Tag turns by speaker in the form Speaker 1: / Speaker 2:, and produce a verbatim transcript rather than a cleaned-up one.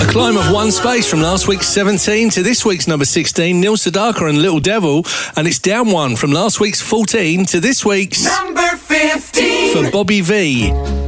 Speaker 1: A climb of one space from last week's seventeen to this week's number sixteen, Neil Sedaka and Little Devil, and it's down one from last week's fourteen to this week's
Speaker 2: number fifteen
Speaker 1: for Bobby V.